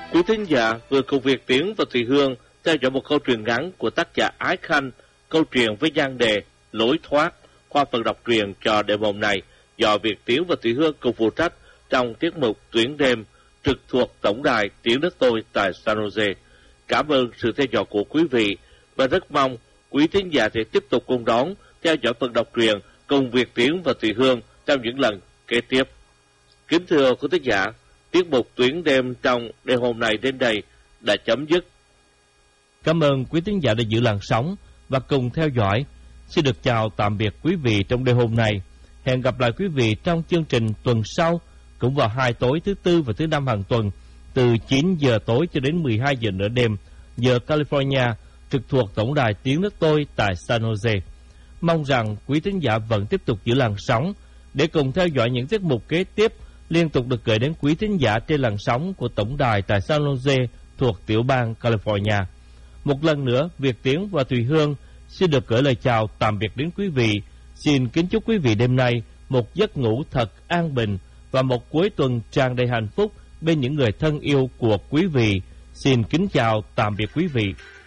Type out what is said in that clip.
Quý thính giả vừa cùng Việt Tiến và Thùy Hương theo dõi một câu chuyện ngắn của tác giả Ái Khanh, câu chuyện với nhan đề Lối thoát qua phần đọc truyện cho đêm hôm nay do Việt Tiến và Thùy Hương cùng phụ trách trong tiết mục Tuyến đêm trực thuộc tổng đài Tiếng Nước Tôi tại San Jose. Cảm ơn sự theo dõi của quý vị và rất mong quý thính giả sẽ tiếp tục cùng đón theo dõi phần đọc truyện cùng Việt Tiến và Thùy Hương trong những lần kế tiếp. Kính thưa quý thính giả, tiết mục Tuyến đêm trong đêm hôm nay đến đây đã chấm dứt. Cảm ơn quý thính giả đã giữ làn sóng và cùng theo dõi. Xin được chào tạm biệt quý vị trong đêm hôm nay. Hẹn gặp lại quý vị trong chương trình tuần sau, cũng vào 2 tối thứ Tư và thứ Năm hàng tuần, từ 9 giờ tối cho đến 12 giờ nửa đêm, giờ California, trực thuộc tổng đài Tiếng Nước Tôi tại San Jose. Mong rằng quý thính giả vẫn tiếp tục giữ làn sóng để cùng theo dõi những tiết mục kế tiếp liên tục được gửi đến quý thính giả trên làn sóng của tổng đài tại San Jose thuộc tiểu bang California. Một lần nữa, Việt Tiến và Thùy Hương xin được gửi lời chào tạm biệt đến quý vị. Xin kính chúc quý vị đêm nay một giấc ngủ thật an bình và một cuối tuần tràn đầy hạnh phúc bên những người thân yêu của quý vị. Xin kính chào tạm biệt quý vị.